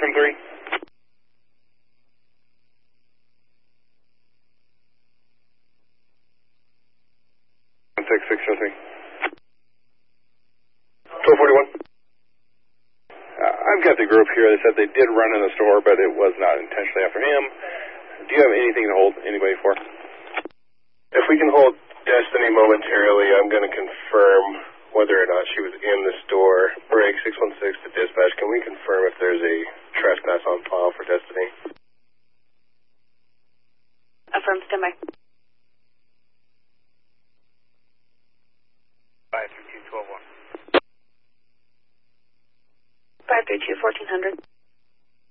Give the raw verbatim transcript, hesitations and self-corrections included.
from three. six six oh three. twelve forty-one. Uh, I've got the group here. They said they did run in the store, but it was not intentionally after him. Do you have anything to hold anybody for? If we can hold Destiny momentarily, I'm going to confirm whether or not she was in the store. Break six one six to dispatch. Can we confirm if there's a trespass on file for Destiny? Affirm, standby. five three two, twelve one. five three two, fourteen hundred.